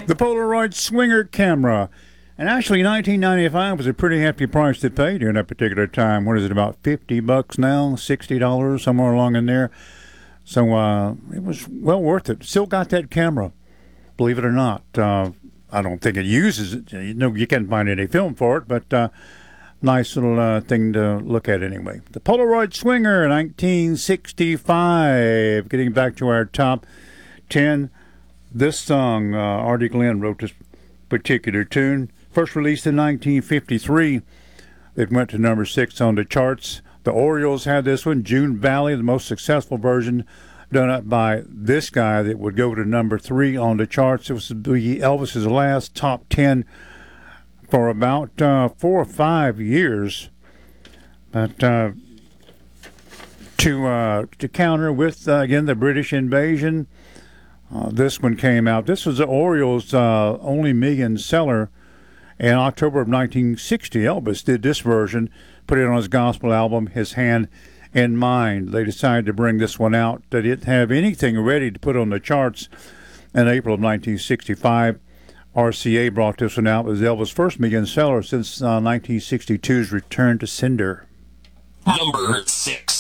The Polaroid Swinger camera. And actually, $19.95 was a pretty hefty price to pay during that particular time. What is it, about $50 now? $60, somewhere along in there. So it was well worth it. Still got that camera, believe it or not. I don't think it uses it. You can't find any film for it, but nice little thing to look at anyway. The Polaroid Swinger, 1965. Getting back to our top 10. This song, Artie Glenn wrote this particular tune. First released in 1953. It went to number 6 on the charts. The Orioles had this one. June Valley, the most successful version, done up by this guy that would go to number 3 on the charts. It was Elvis's last top 10 for about 4 or 5 years. But to counter with, again, the British invasion, this one came out. This was the Orioles' only million seller. In October of 1960, Elvis did this version, put it on his gospel album, His Hand in Mind. They decided to bring this one out. They didn't have anything ready to put on the charts. In April of 1965, RCA brought this one out. It was Elvis' first million seller since 1962's Return to Sender. Number 6.